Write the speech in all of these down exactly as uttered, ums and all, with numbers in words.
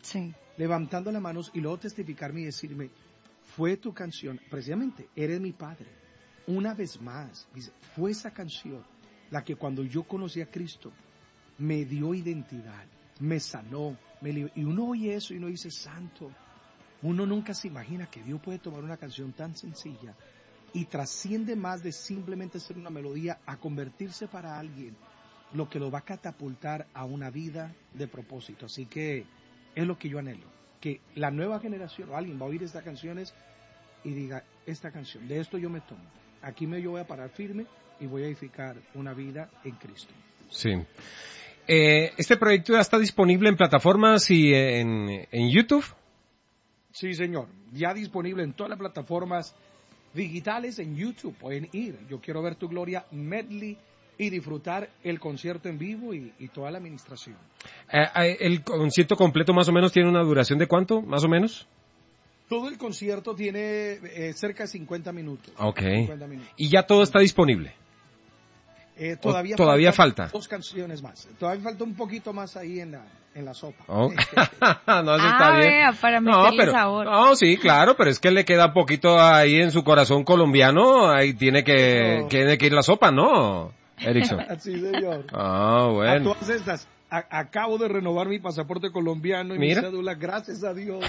Sí. Levantando las manos y luego testificarme y decirme, fue tu canción, precisamente, eres mi padre. Una vez más, dice, fue esa canción la que cuando yo conocí a Cristo me dio identidad, me sanó, me libró. Y uno oye eso y uno dice, santo, uno nunca se imagina que Dios puede tomar una canción tan sencilla y trasciende más de simplemente ser una melodía a convertirse para alguien, lo que lo va a catapultar a una vida de propósito. Así que es lo que yo anhelo, que la nueva generación o alguien va a oír estas canciones y diga, esta canción, de esto yo me tomo. Aquí me yo voy a parar firme y voy a edificar una vida en Cristo. Sí. Eh, ¿Este proyecto ya está disponible en plataformas y en, en YouTube? Sí, señor. Ya disponible en todas las plataformas digitales en YouTube. Pueden ir. Yo quiero ver tu gloria medley y disfrutar el concierto en vivo y, y toda la administración. Eh, ¿El concierto completo más o menos tiene una duración de cuánto, más o menos? Todo el concierto tiene eh, cerca de cincuenta minutos. Ok. cincuenta minutos. ¿Y ya todo está disponible? Eh, todavía todavía falta. Dos canciones más. Todavía falta un poquito más ahí en la, en la sopa. Oh. no, eso ah, está bien. Vea, para meterle no, pero, sabor. No, sí, claro, pero es que le queda poquito ahí en su corazón colombiano. Ahí tiene que, no. tiene que ir la sopa, ¿no, Erickson? Sí, señor. Ah, bueno. A todas estas, a, acabo de renovar mi pasaporte colombiano y Mira. mi cédula, gracias a Dios.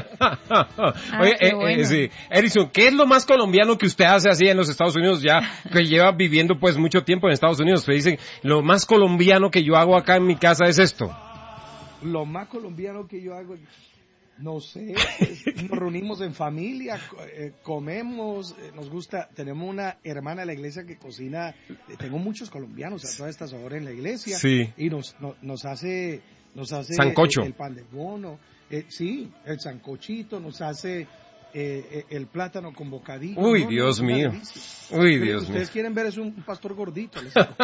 Oye, ah, eh, bueno. eh, sí. Erickson, ¿qué es lo más colombiano que usted hace así en los Estados Unidos, ya que lleva viviendo pues mucho tiempo en Estados Unidos? Usted dice, lo más colombiano que yo hago acá en mi casa es esto. Lo más colombiano que yo hago, no sé, pues, nos reunimos en familia, eh, comemos, eh, nos gusta, tenemos una hermana de la iglesia que cocina, eh, tengo muchos colombianos a todas estas horas en la iglesia, sí. y nos, no, nos hace, nos hace sancocho. El, el pan de bono, eh, sí, el sancochito, nos hace eh, el plátano con bocadillo. Uy, no, Dios no, mío. Delicia. Uy, Pero Dios ustedes mío. Ustedes quieren ver, es un pastor gordito. Les Pero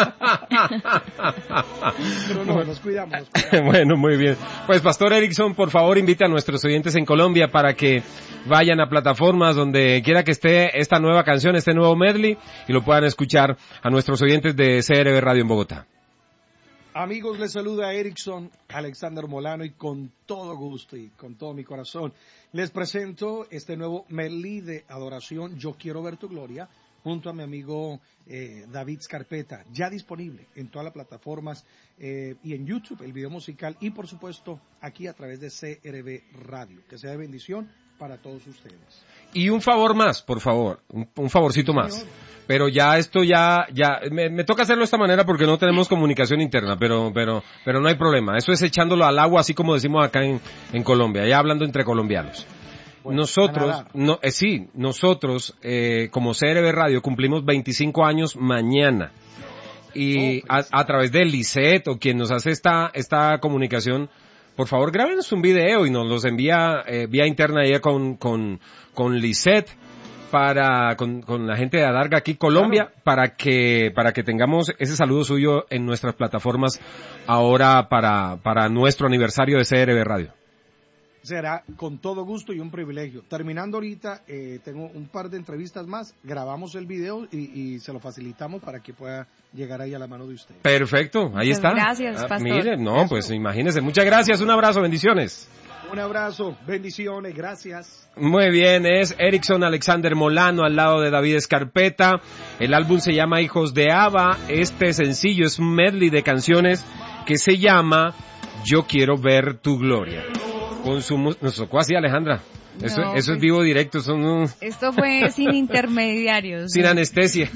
no, nos cuidamos, nos cuidamos. Bueno, muy bien. Pues, Pastor Erickson, por favor, invite a nuestros oyentes en Colombia para que vayan a plataformas donde quiera que esté esta nueva canción, este nuevo medley, y lo puedan escuchar a nuestros oyentes de C R B Radio en Bogotá. Amigos, les saluda Erickson Alexander Molano y con todo gusto y con todo mi corazón les presento este nuevo medley de adoración, Yo Quiero Ver Tu Gloria, junto a mi amigo eh, David Scarpeta, ya disponible en todas las plataformas eh, y en YouTube, el video musical, y por supuesto aquí a través de C R B Radio. Que sea de bendición para todos ustedes. Y un favor más, por favor, un, un favorcito sí, más. Pero ya esto ya, ya, me, me toca hacerlo de esta manera porque no tenemos comunicación interna, pero, pero, pero no hay problema. Eso es echándolo al agua, así como decimos acá en, en Colombia, ya hablando entre colombianos. Bueno, nosotros, no, eh, sí, nosotros, eh, como C R B Radio cumplimos veinticinco años mañana. Y oh, pues. a, a través de Lisette o quien nos hace esta, esta comunicación, por favor grábenos un video y nos los envía, eh, vía interna ahí con, con, con Lisette. Para, con, con la gente de Adarga aquí, Colombia, claro. para que, para que tengamos ese saludo suyo en nuestras plataformas ahora para, para nuestro aniversario de C R B Radio. Será con todo gusto y un privilegio. Terminando ahorita, eh, tengo un par de entrevistas más, grabamos el video y, y se lo facilitamos para que pueda llegar ahí a la mano de usted. Perfecto, ahí Muchas está. Gracias, ah, pastor. Mire, no, Eso. pues imagínese. Muchas gracias, un abrazo, bendiciones. Un abrazo, bendiciones, gracias. Muy bien, es Erickson Alexander Molano al lado de David Scarpeta. El álbum se llama Hijos de Abba. Este sencillo es un medley de canciones que se llama Yo Quiero Ver Tu Gloria. Con su mus- Nos tocó así, Alejandra. Eso, no, eso pues, es vivo directo. Son un... Esto fue sin intermediarios. Sin ¿no? anestesia.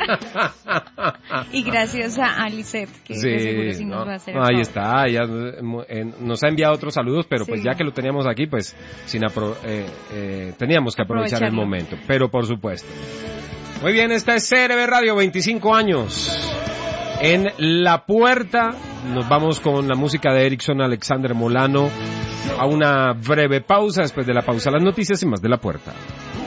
Y gracias a Lisette, que sí, de seguro sí nos no, va a hacer no, ahí está, ella eh, nos ha enviado otros saludos, pero sí. pues ya que lo teníamos aquí, pues sin apro- eh, eh, teníamos que aprovechar el momento, pero por supuesto. Muy bien, esta es C R B Radio, veinticinco años. En La Puerta, nos vamos con la música de Erickson Alexander Molano, a una breve pausa, después de la pausa las noticias y más de La Puerta.